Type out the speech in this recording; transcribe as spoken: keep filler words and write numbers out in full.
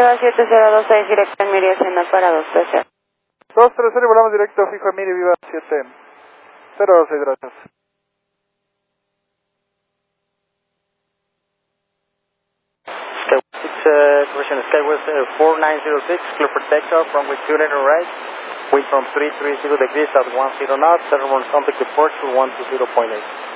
Viva siete cero dos seis, directo en Miri, Hacienda para dos tres cero. dos tres cero y volamos directo, fijo en Miri, Viva siete cero dos seis, gracias. Skywest six, uh, correction, Skywest uh, four nine zero six, clear for takeoff, runway two nine right, wind from three three zero degrees at one zero knots, airborne contact departure one two zero point eight.